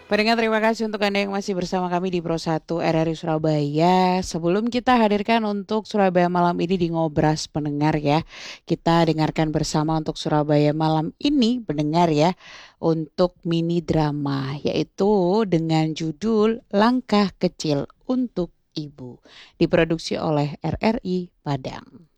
Pendengar, terima kasih untuk Anda yang masih bersama kami di Pro 1 RRI Surabaya. Sebelum kita hadirkan untuk Surabaya Malam ini di Ngobras pendengar ya, kita dengarkan bersama untuk Surabaya Malam ini pendengar ya, untuk mini drama yaitu dengan judul Langkah Kecil untuk Ibu, diproduksi oleh RRI Padang.